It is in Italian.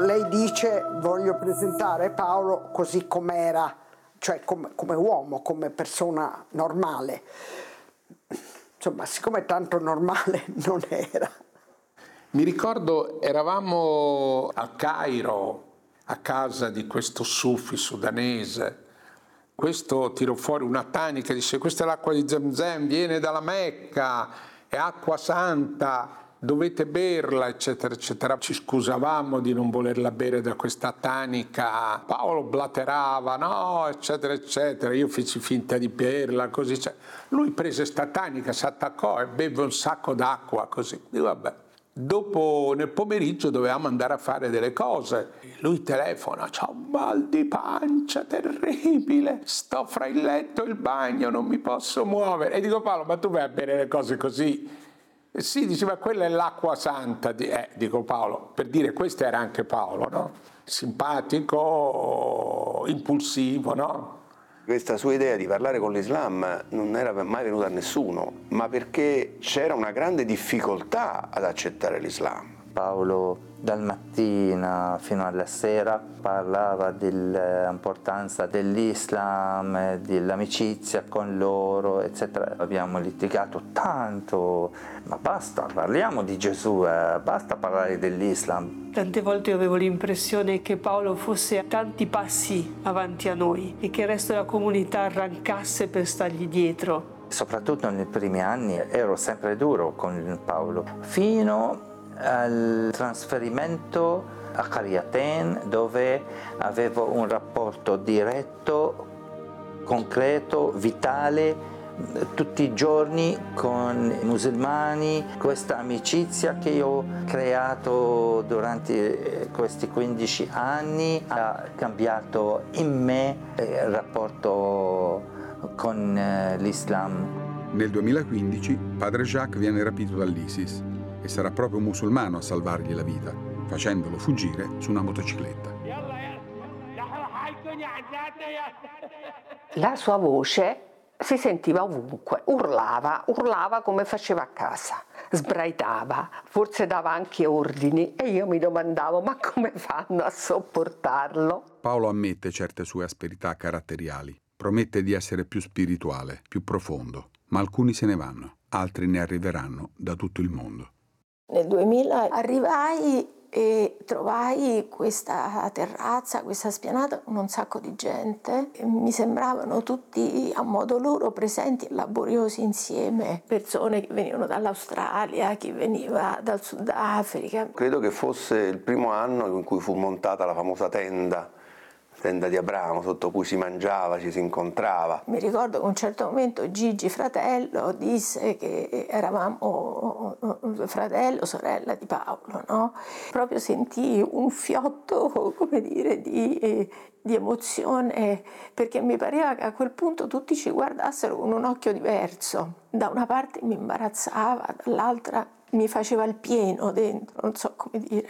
lei dice voglio presentare Paolo così com'era, cioè come uomo, come persona normale. Insomma, siccome tanto normale non era. Mi ricordo, eravamo al Cairo, a casa di questo sufi sudanese. Questo tirò fuori una tanica e disse: questa è l'acqua di Zamzam, viene dalla Mecca, è acqua santa, dovete berla, eccetera, eccetera. Ci scusavamo di non volerla bere da questa tanica. Paolo blaterava, no, eccetera, eccetera. Io feci finta di berla, così. Lui prese sta tanica, si attaccò e beve un sacco d'acqua, così. E vabbè. Dopo, nel pomeriggio, dovevamo andare a fare delle cose. Lui telefona: c'ho un mal di pancia terribile, sto fra il letto e il bagno, non mi posso muovere. E dico: Paolo, ma tu vai a bere le cose così? E sì, dice, ma quella è l'acqua santa. Dico: Paolo, per dire, questo era anche Paolo, no? Simpatico, impulsivo, no? Questa sua idea di parlare con l'Islam non era mai venuta a nessuno, ma perché c'era una grande difficoltà ad accettare l'Islam. Paolo dal mattino fino alla sera parlava dell'importanza dell'Islam, dell'amicizia con loro, eccetera. Abbiamo litigato tanto, ma basta, parliamo di Gesù, basta parlare dell'Islam. Tante volte avevo l'impressione che Paolo fosse tanti passi avanti a noi e che il resto della comunità arrancasse per stargli dietro. Soprattutto nei primi anni ero sempre duro con Paolo, fino al trasferimento a Qaryatain, dove avevo un rapporto diretto, concreto, vitale, tutti i giorni con i musulmani. Questa amicizia che io ho creato durante questi 15 anni ha cambiato in me il rapporto con l'Islam. Nel 2015 padre Jacques viene rapito dall'ISIS e sarà proprio un musulmano a salvargli la vita, facendolo fuggire su una motocicletta. La sua voce si sentiva ovunque, urlava come faceva a casa, sbraitava, forse dava anche ordini e io mi domandavo: ma come fanno a sopportarlo? Paolo ammette certe sue asperità caratteriali, promette di essere più spirituale, più profondo, ma alcuni se ne vanno, altri ne arriveranno da tutto il mondo. Nel 2000 arrivai e trovai questa terrazza, questa spianata con un sacco di gente. Mi sembravano tutti a modo loro presenti e laboriosi insieme, persone che venivano dall'Australia, chi veniva dal Sudafrica. Credo che fosse il primo anno in cui fu montata la famosa tenda di Abramo, sotto cui si mangiava, ci si incontrava. Mi ricordo che a un certo momento Gigi, fratello, disse che eravamo fratello, sorella di Paolo, no? Proprio sentii un fiotto, come dire, di emozione, perché mi pareva che a quel punto tutti ci guardassero con un occhio diverso. Da una parte mi imbarazzava, dall'altra mi faceva il pieno dentro, non so come dire.